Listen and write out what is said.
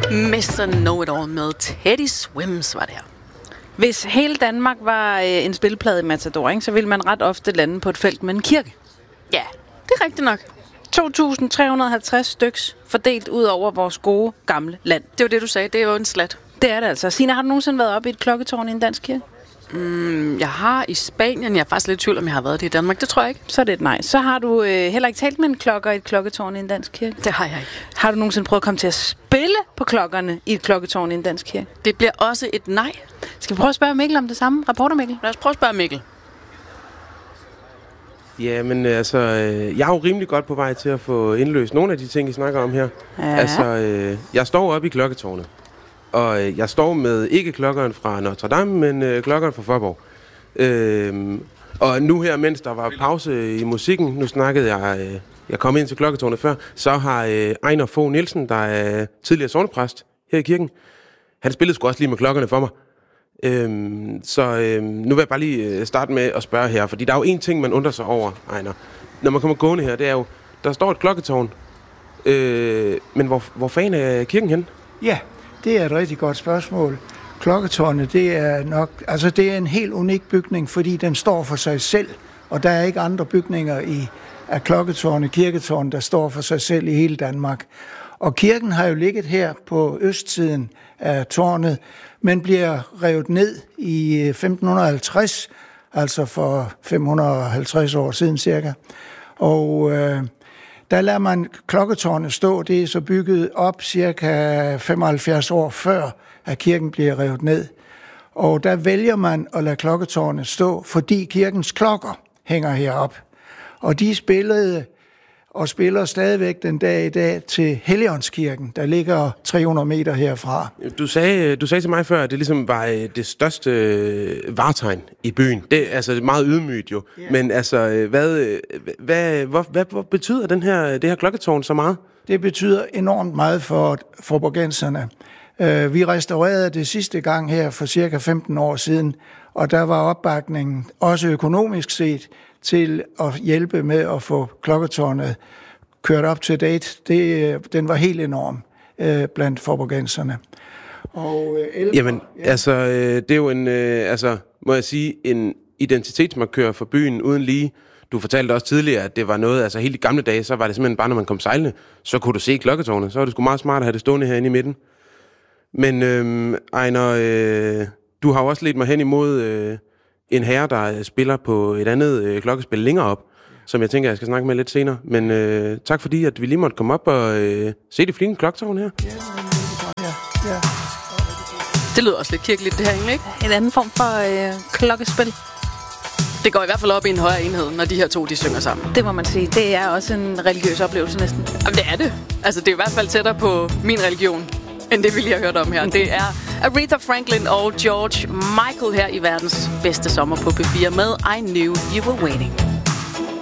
Mr. Know-It-All med Teddy Swims var det her. Hvis hele Danmark var en spilplade i Matador, ikke, så ville man ret ofte lande på et felt med en kirke. Ja, det er rigtigt nok. 2.350 styks fordelt ud over vores gode, gamle land. Det var det, du sagde. Det er jo en slat. Det er det altså. Sina, har du nogensinde været oppe i et klokketårn i en dansk kirke? Jeg har i Spanien. Jeg er faktisk lidt i tvivl, om jeg har været det i Danmark. Det tror jeg ikke. Så er det et nej. Så har du heller ikke talt med en klokker i et klokketårn i en dansk kirke? Det har jeg ikke. Har du nogensinde prøvet at komme til at spille på klokkerne i et klokketårn i en dansk kirke? Det bliver også et nej. Skal vi prøve at spørge Mikkel om det samme? Reporter Mikkel? Lad os prøve at spørge Mikkel. Ja, men altså, jeg er jo rimelig godt på vej til at få indløst nogle af de ting, I snakker om her. Ja. Altså, jeg står oppe i klokketårnet, og jeg står med ikke klokkeren fra Notre Dame, men klokkeren fra Faaborg. Og nu her, mens der var pause i musikken, nu snakkede jeg kom ind til klokketårnet før, så har Ejner Fogh Nielsen, der er tidligere sognepræst her i kirken, han spillede sgu også lige med klokkerne for mig. Nu vil jeg bare lige starte med at spørge her, fordi der er jo en ting, man undrer sig over, Ejner. Når man kommer gående her, det er jo, der står et klokketårn, men hvor fanden er kirken henne? Ja, det er et rigtig godt spørgsmål. Klokketårnet, det er en helt unik bygning, fordi den står for sig selv, og der er ikke andre bygninger af klokketårnet, kirketårnet, der står for sig selv i hele Danmark. Og kirken har jo ligget her på østsiden af tårnet, men bliver revet ned i 1550, altså for 550 år siden cirka. Og der lader man klokketårnet stå. Det er så bygget op cirka 75 år før, at kirken bliver revet ned. Og der vælger man at lade klokketårnet stå, fordi kirkens klokker hænger herop. Og de spillede og spiller stadigvæk den dag i dag til Helligåndskirken, der ligger 300 meter herfra. Du sagde til mig før, at det ligesom var det største vartegn i byen. Det er altså meget ydmygt jo. Yeah. Men altså, hvad betyder det her klokketårn så meget? Det betyder enormt meget for borgenserne. Vi restaurerede det sidste gang her for cirka 15 år siden, og der var opbakningen også økonomisk set til at hjælpe med at få klokketårnet kørt op til date. Den var helt enorm blandt forborgenserne. Det er jo må jeg sige, en identitetsmarkør for byen uden lige. Du fortalte også tidligere, at det var noget, altså helt i gamle dage, så var det simpelthen bare, når man kom sejlende, så kunne du se klokketårnet. Så var det sgu meget smart at have det stående herinde i midten. Men Ejner, du har jo også ledt mig hen imod en herre, der spiller på et andet klokkespil længere op, som jeg tænker, jeg skal snakke med lidt senere. Men tak fordi, at vi lige måtte komme op og se det flinke klokketårn her. Ja. Det lyder også lidt kirkeligt, det her, ikke? En anden form for klokkespil. Det går i hvert fald op i en højere enhed, når de her to, de synger sammen. Det må man sige. Det er også en religiøs oplevelse næsten. Jamen, det er det. Altså, det er i hvert fald tættere på min religion, end det vi lige har hørt om her. Det er Aretha Franklin og George Michael her i verdens bedste sommer på P4 med I Knew You Were Waiting.